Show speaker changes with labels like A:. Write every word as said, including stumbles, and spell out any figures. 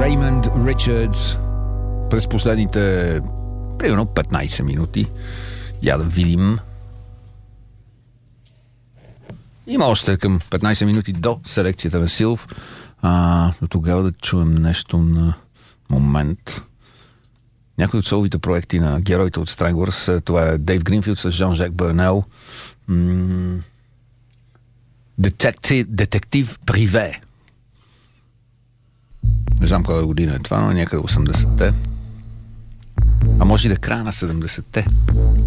A: Реймънд Ричардс през последните примерно петнайсет минути. Я да видим. Има още към петнайсет минути до селекцията на Силв. А, до тогава да чуем нещо на момент. Някои от соловите проекти на героите от Stranglers. Това е Дейв Гринфилд с Жан-Жак Бърнел. М- Детектив, детектив Приве. Не знам коя година е това, но някъде осемдесетте. А може и да е края на седемдесетте.